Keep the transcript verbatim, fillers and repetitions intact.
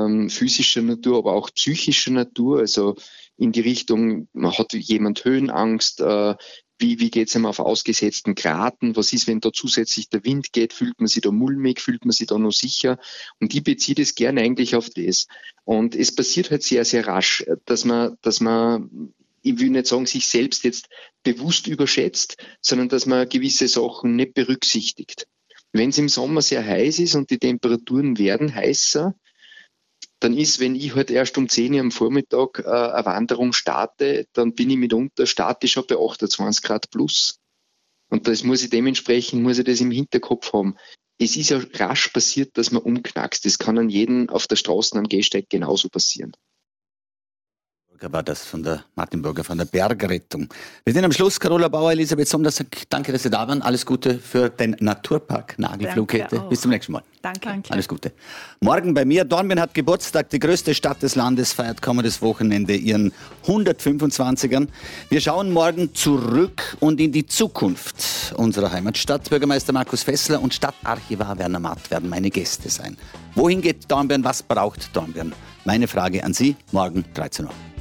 ähm, physischer Natur, aber auch psychischer Natur, also in die Richtung, man hat jemand Höhenangst, äh, wie, wie geht es einem auf ausgesetzten Graten, was ist, wenn da zusätzlich der Wind geht, fühlt man sich da mulmig, fühlt man sich da noch sicher, und ich beziehe das gerne eigentlich auf das. Und es passiert halt sehr, sehr rasch, dass man, dass man, ich will nicht sagen, sich selbst jetzt bewusst überschätzt, sondern dass man gewisse Sachen nicht berücksichtigt. Wenn es im Sommer sehr heiß ist und die Temperaturen werden heißer, dann ist, wenn ich halt erst um zehn Uhr am Vormittag äh, eine Wanderung starte, dann bin ich mitunter statisch schon bei achtundzwanzig Grad plus. Und das muss ich dementsprechend, muss ich das im Hinterkopf haben. Es ist ja rasch passiert, dass man umknackst. Das kann an jedem auf der Straße am Gehsteig genauso passieren. War das von der Martin Bürger von der Bergrettung. Wir sind am Schluss. Carola Bauer, Elisabeth Sommersack, danke, dass Sie da waren. Alles Gute für den Naturpark Nagelflughette. Bis zum nächsten Mal. Danke. Danke. Alles Gute. Morgen bei mir. Dornbirn hat Geburtstag. Die größte Stadt des Landes feiert kommendes Wochenende ihren hundertfünfundzwanzigern. Wir schauen morgen zurück und in die Zukunft unserer Heimatstadt. Bürgermeister Markus Fessler und Stadtarchivar Werner Matt werden meine Gäste sein. Wohin geht Dornbirn? Was braucht Dornbirn? Meine Frage an Sie morgen dreizehn Uhr.